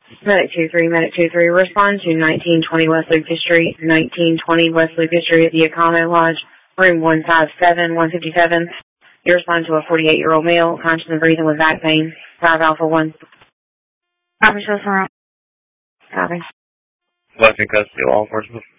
Medic 2-3, respond to 1920 West Lucas Street, 1920 West Lucas Street at the Econo Lodge, room 157. You respond to a 48-year-old male, conscious and breathing with back pain, 5 Alpha 1. Copy, so far. Copy. Left in custody, law enforcement.